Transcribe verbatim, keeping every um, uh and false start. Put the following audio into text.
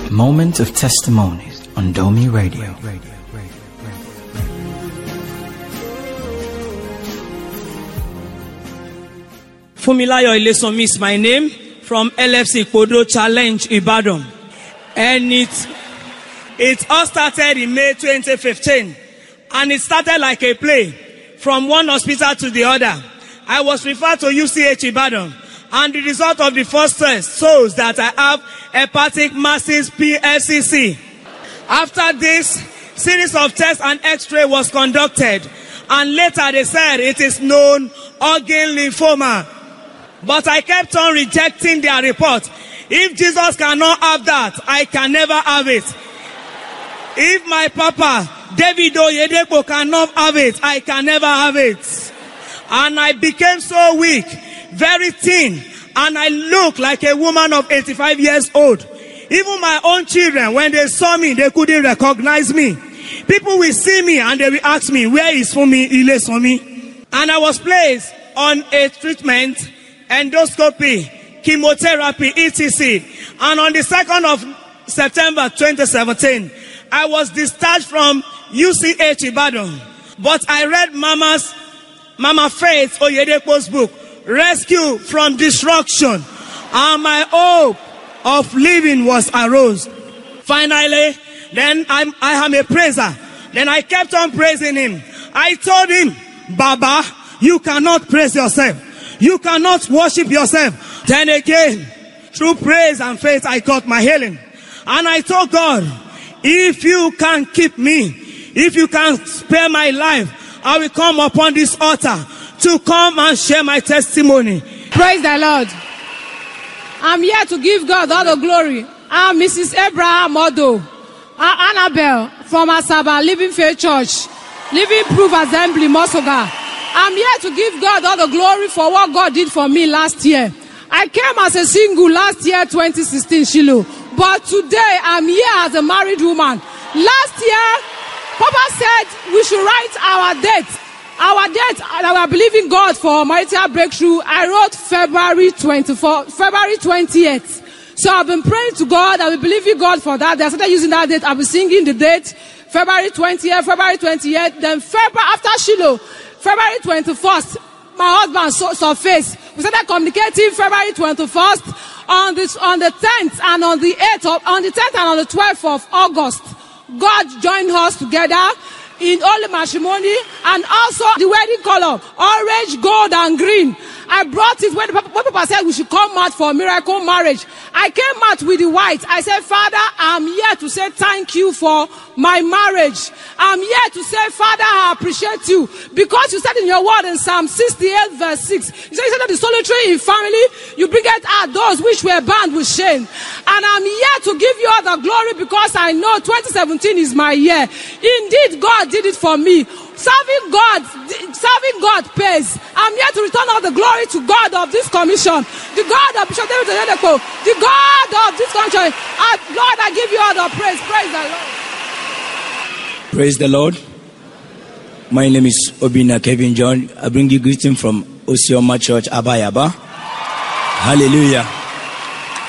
Moment of Testimonies on Domi Radio. Fumilayo Ilesanmi is my name, from L F C Kodo Challenge Ibadan. And it, it all started in May twenty fifteen. And it started like a play, from one hospital to the other. I was referred to U C H Ibadan. And the result of the first test shows that I have hepatic masses P S C C. After this, series of tests and x-ray was conducted. And later they said it is known Hodgkin lymphoma. But I kept on rejecting their report. If Jesus cannot have that, I can never have it. If my papa, David Oyedepo, cannot have it, I can never have it. And I became so weak, very thin, and I looked like a woman of eighty-five years old. Even my own children, when they saw me, they couldn't recognize me. People will see me and they will ask me, where is Fumi Ilesanmi? And I was placed on a treatment, endoscopy, chemotherapy, et cetera. And on the second of September twenty seventeen, I was discharged from U C H Ibadan. But I read Mama's, Mama Faith Oyedepo's book, Rescue from Destruction. And my hope of living was arose. Finally, then I'm, I am a praiser. Then I kept on praising him. I told him, Baba, you cannot praise yourself. You cannot worship yourself. Then again, through praise and faith, I got my healing. And I told God, if you can keep me, if you can spare my life, I will come upon this altar to come and share my testimony. Praise the Lord. I'm here to give God all the glory. I'm Missus Abraham Odo, Annabelle from Asaba, Living Faith Church, Living Proof Assembly, Mosoga. I'm here to give God all the glory for what God did for me last year. I came as a single last year, twenty sixteen, Shiloh. But today, I'm here as a married woman. Last year, Papa said we should write our date. Our date, and we are believing God for marital breakthrough. I wrote February twenty-fourth, February twentieth. So I've been praying to God. I've been believing God for that. I started using that date. I've been singing the date, February twentieth, February twentieth. Then February, after Shiloh, February twenty-first, my husband saw, saw face. We started communicating February twenty-first. On this, on the tenth and on the eighth of, on the tenth and on the twelfth of August, God joined us together in holy matrimony, and also the wedding color, orange, gold, and green. I brought it when, when Papa said we should come out for a miracle marriage. I came out with the white. I said, Father, I'm here to say thank you for my marriage. I'm here to say, Father, I appreciate you. Because you said in your word in Psalm sixty-eight verse six, you said, you said that the solitary in family, you bring out those which were bound with shame. And I'm here to give you all the glory because I know twenty seventeen is my year. Indeed, God did it for me. Serving God, serving God pays. I'm here to return all the glory to God of this commission, the God of Bishop David Oyedepo, the God of this country. And Lord, I give you all the praise. Praise the Lord. Praise the Lord. My name is Obina Kevin John. I bring you greeting from Osioma Church, Abayaba. Hallelujah.